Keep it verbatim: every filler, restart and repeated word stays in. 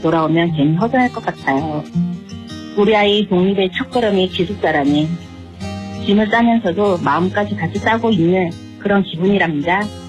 돌아오면 괜히 허전할 것 같아요. 우리 아이 독립의 첫걸음이 기숙사라니 짐을 싸면서도 마음까지 같이 싸고 있는 그런 기분이랍니다.